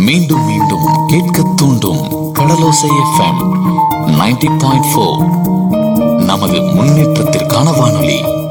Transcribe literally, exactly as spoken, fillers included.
மீண்டும் மீண்டும் கேட்க தூண்டும் கடலோசை எஃப்எம் நைன்டி பாயிண்ட் ஃபோர். நமது முன்னேற்றத்திற்கான வானொலி.